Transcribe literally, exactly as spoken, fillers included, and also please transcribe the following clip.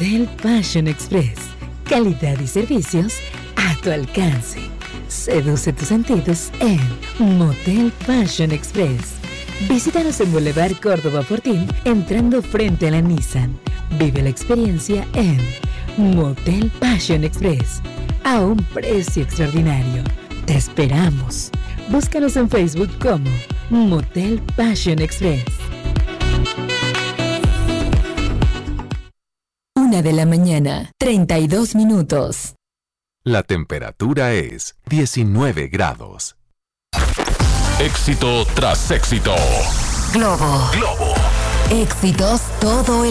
Motel Passion Express. Calidad y servicios a tu alcance. Seduce tus sentidos en Motel Passion Express. Visítanos en Boulevard Córdoba Fortín, entrando frente a la Nissan. Vive la experiencia en Motel Passion Express, a un precio extraordinario. Te esperamos. Búscanos en Facebook como Motel Passion Express. Una de la mañana, treinta y dos minutos. La temperatura es diecinueve grados. Éxito tras éxito. Globo. Globo. Éxitos todo el